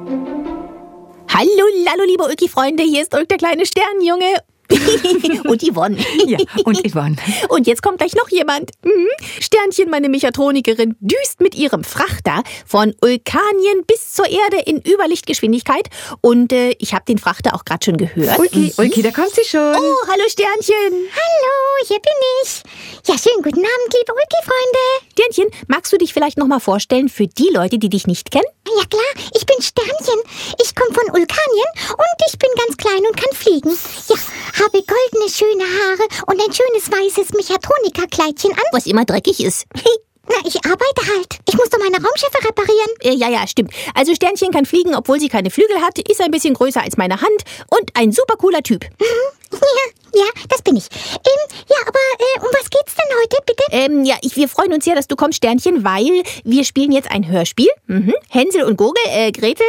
Hallo, lallo, liebe Ulki-Freunde, hier ist Ulk, der kleine Sternenjunge. Und Yvonne. Ja, und Yvonne. Und jetzt kommt gleich noch jemand. Sternchen, meine Mechatronikerin, düst mit ihrem Frachter von Ulkanien bis zur Erde in Überlichtgeschwindigkeit. Und ich habe den Frachter auch gerade schon gehört. Ulki, da kommt sie schon. Oh, hallo Sternchen. Hallo, hier bin ich. Ja, schönen guten Abend, liebe Ulki-Freunde. Sternchen, magst du dich vielleicht noch mal vorstellen für die Leute, die dich nicht kennen? Ja klar, ich bin Sternchen. Ich komme von Ulkanien und ich bin ganz klein und kann fliegen. Ja, habe goldene, schöne Haare und ein schönes weißes Mechatroniker-Kleidchen an. Was immer dreckig ist. Na, ich arbeite halt. Ich muss doch meine Raumschiffe reparieren. Ja, stimmt. Also Sternchen kann fliegen, obwohl sie keine Flügel hat, ist ein bisschen größer als meine Hand und ein super cooler Typ. Ja, das bin ich. Aber um was geht's denn heute, bitte? Wir freuen uns sehr, dass du kommst, Sternchen, weil wir spielen jetzt ein Hörspiel. Hänsel und Gretel.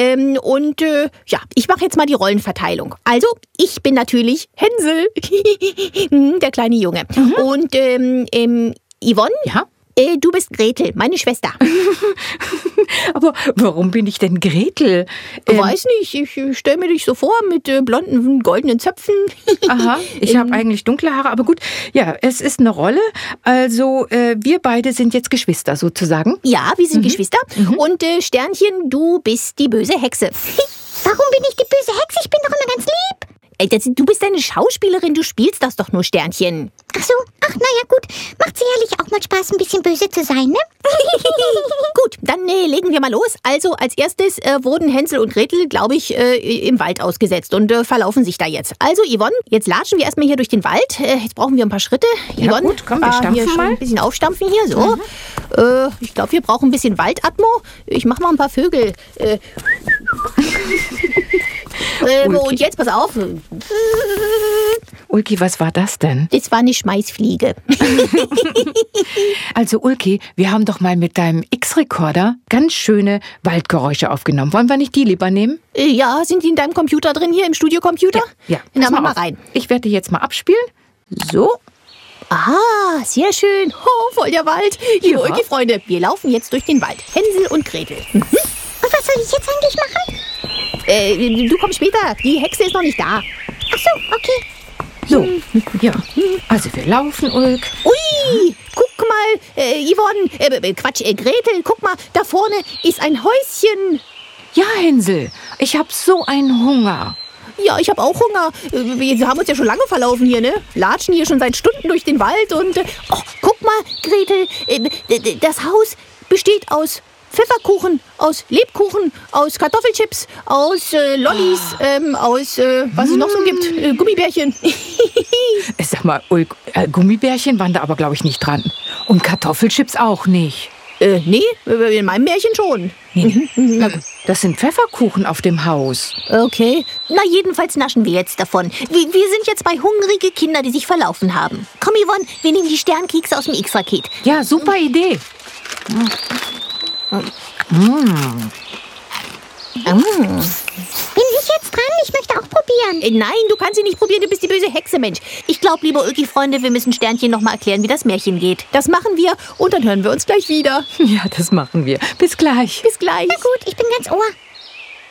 Ich mache jetzt mal die Rollenverteilung. Also, ich bin natürlich Hänsel, der kleine Junge. Und, Yvonne? Ja? Du bist Gretel, meine Schwester. Aber warum bin ich denn Gretel? Weiß nicht, ich stelle mir dich so vor mit blonden, goldenen Zöpfen. Aha, ich habe eigentlich dunkle Haare, aber gut. Ja, es ist eine Rolle. Also, wir beide sind jetzt Geschwister sozusagen. Ja, wir sind Geschwister. Und Sternchen, du bist die böse Hexe. Warum bin ich die böse Hexe? Ich bin doch immer ganz lieb. Du bist eine Schauspielerin, du spielst das doch nur, Sternchen. Ach so, naja, gut. Macht sicherlich auch mal Spaß, ein bisschen böse zu sein, ne? Gut, dann legen wir mal los. Also als erstes wurden Hänsel und Gretel, glaube ich, im Wald ausgesetzt und verlaufen sich da jetzt. Also Yvonne, jetzt latschen wir erstmal hier durch den Wald. Jetzt brauchen wir ein paar Schritte. Ja, Yvonne, gut, komm, wir stampfen mal. Ein bisschen aufstampfen hier, so. Ich glaube, wir brauchen ein bisschen Waldatmo. Ich mache mal ein paar Vögel. Und jetzt, pass auf. Ulki, was war das denn? Das war eine Schmeißfliege. Also Ulki, wir haben doch mal mit deinem X-Rekorder ganz schöne Waldgeräusche aufgenommen. Wollen wir nicht die lieber nehmen? Ja, sind die in deinem Computer drin, hier im Studiocomputer? Ja. Na, mach mal rein. Ich werde die jetzt mal abspielen. So. Ah, sehr schön. Oh, voll der Wald. Liebe Ulki-Freunde, wir laufen jetzt durch den Wald. Hänsel und Gretel. Und was soll ich jetzt eigentlich machen? Du kommst später. Die Hexe ist noch nicht da. Ach so, okay. So, ja. Also wir laufen, Ulk. Ui, guck mal, Yvonne, Gretel, guck mal, da vorne ist ein Häuschen. Ja, Hänsel, ich habe so einen Hunger. Ja, ich habe auch Hunger. Wir haben uns ja schon lange verlaufen hier, ne? Latschen hier schon seit Stunden durch den Wald und... guck mal, Gretel, das Haus besteht aus Pfefferkuchen, aus Lebkuchen, aus Kartoffelchips, aus Lollis, aus, was es noch so gibt, Gummibärchen. Sag mal, Ulk, Gummibärchen waren da aber, glaube ich, nicht dran. Und Kartoffelchips auch nicht. Nee, in meinem Märchen schon. Nee. Na gut, das sind Pfefferkuchen auf dem Haus. Okay. Na, jedenfalls naschen wir jetzt davon. Wir sind jetzt bei hungrige Kinder, die sich verlaufen haben. Komm, Yvonne, wir nehmen die Sternkekse aus dem X-Paket. Ja, super Idee. Bin ich jetzt dran? Ich möchte auch probieren. Nein, du kannst sie nicht probieren, du bist die böse Hexe, Mensch. Ich glaube, liebe Ulki-Freunde, wir müssen Sternchen noch mal erklären, wie das Märchen geht. Das machen wir und dann hören wir uns gleich wieder. Ja, das machen wir. Bis gleich. Bis gleich. Na gut, ich bin ganz Ohr.